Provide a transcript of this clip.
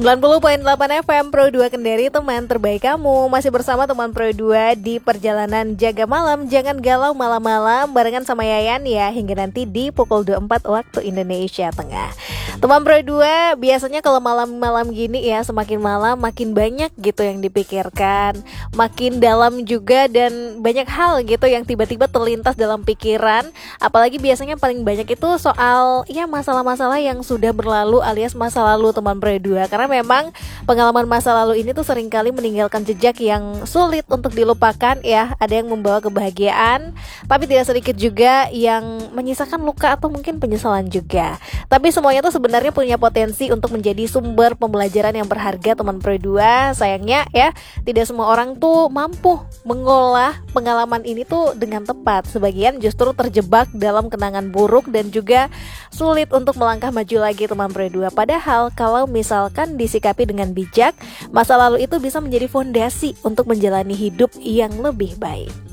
90.8 FM Pro 2 Kendari, teman terbaik kamu. Masih bersama teman Pro 2 di perjalanan jaga malam. Jangan galau malam-malam barengan sama Yayan ya, hingga nanti di pukul 24 waktu Indonesia Tengah. Teman Pro 2, biasanya kalau malam-malam gini ya, semakin malam makin banyak gitu yang dipikirkan, makin dalam juga, dan banyak hal gitu yang tiba-tiba terlintas dalam pikiran. Apalagi biasanya paling banyak itu soal ya masalah-masalah yang sudah berlalu alias masa lalu teman Pro 2. Karena memang pengalaman masa lalu ini tuh seringkali meninggalkan jejak yang sulit untuk dilupakan ya. Ada yang membawa kebahagiaan, tapi tidak sedikit juga yang menyisakan luka atau mungkin penyesalan juga. Tapi semuanya tuh sebenarnya punya potensi untuk menjadi sumber pembelajaran yang berharga teman Pro 2. Sayangnya ya, tidak semua orang tuh mampu mengolah pengalaman ini tuh dengan tepat. Sebagian justru terjebak dalam kenangan buruk dan juga sulit untuk melangkah maju lagi teman Pro 2. Padahal kalau misalkan disikapi dengan bijak, masa lalu itu bisa menjadi fondasi untuk menjalani hidup yang lebih baik.